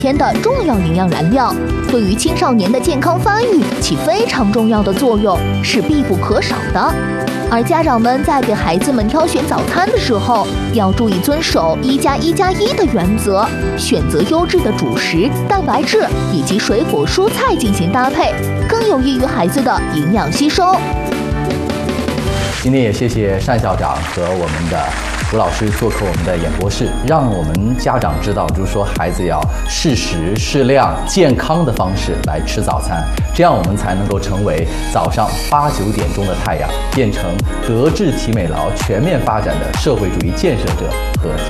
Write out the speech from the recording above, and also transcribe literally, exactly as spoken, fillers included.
天的重要营养燃料，对于青少年的健康发育起非常重要的作用，是必不可少的。而家长们在给孩子们挑选早餐的时候，要注意遵守一加一加一的原则，选择优质的主食、蛋白质以及水果蔬菜进行搭配，更有益于孩子的营养吸收。 今天也谢谢单校长和我们的吴老师做客我们的演播室，让我们家长知道，就是说孩子要适时、适量、健康的方式来吃早餐，这样我们才能够成为早上八九点钟的太阳，变成德智体美劳全面发展的社会主义建设者和家。